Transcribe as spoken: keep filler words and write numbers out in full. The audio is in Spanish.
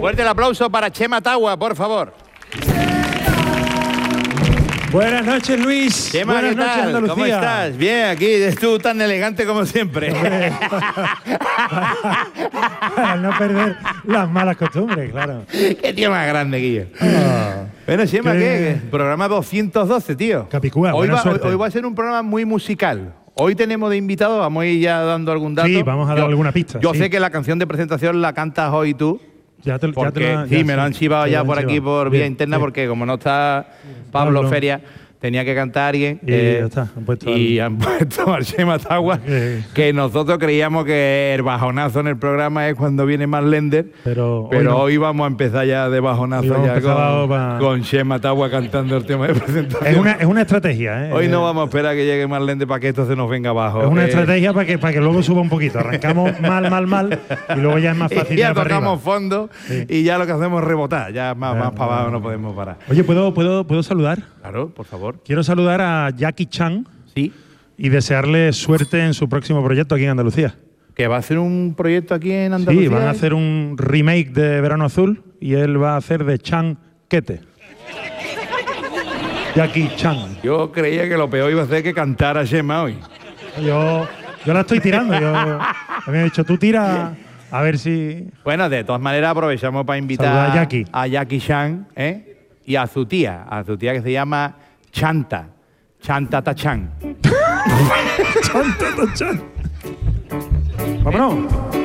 Fuerte el aplauso para Chema Tagua, por favor. Buenas noches, Luis. Chema, Buenas ¿qué noches, tal? Andalucía. ¿Cómo estás? Bien, aquí tú tan elegante como siempre. Para no perder las malas costumbres, claro. Qué tío más grande, Guillo. Oh, Bueno, Chema, qué- ¿qué? Programa doscientos doce, tío. Capicúa, hoy buena va, hoy, suerte. hoy va a ser un programa muy musical. Hoy tenemos de invitado, vamos a ir ya dando algún dato. Sí, vamos a dar Yo- alguna pista, Yo sí. sé que la canción de presentación la cantas hoy tú. Ya te, ya te Porque lo- sí, ya me lo han chivado te ya lo han por aquí chivado. por vía Bien, interna, sí. porque como no está Pablo, Pablo. Feria, tenía que cantar alguien. Y ya está, han puesto y al- han puesto a Chema Tagua, Eh. que nosotros creíamos que el bajonazo en el programa es cuando viene más Lender, Pero, pero hoy hoy, no. vamos a empezar ya de bajonazo Hoy vamos a ya empezar con, pa- con Chema Tagua cantando el tema de presentación. Es una, es una estrategia, ¿eh? Hoy no vamos a esperar a que llegue más Lender para que esto se nos venga abajo. Es una Eh, estrategia para que, para que luego suba un poquito. Arrancamos mal, mal, mal y luego ya es más fácil. y ya ir para arriba. tocamos fondo Sí. y ya lo que hacemos es rebotar, ya más, Ya, más para ya, abajo ya. no podemos parar. Oye, ¿puedo, puedo, ¿puedo saludar? Claro, por favor. Quiero saludar a Jackie Chan Sí. y desearle suerte en su próximo proyecto aquí en Andalucía. Que va a hacer un proyecto aquí en Andalucía. Sí, van a hacer un remake de Verano Azul y él va a hacer de Chan Quete. Jackie Chan. Yo creía que lo peor iba a ser que cantara Chema hoy. Yo, yo la estoy tirando. Yo, me he dicho, tú tira a ver si... Bueno, de todas maneras aprovechamos para invitar Saluda a Jackie. a Jackie Chan, ¿eh? Y a su tía, a su tía que se llama Chanta. Chanta Tachan. ¡Chan, chan, chan! ¡Vámonos!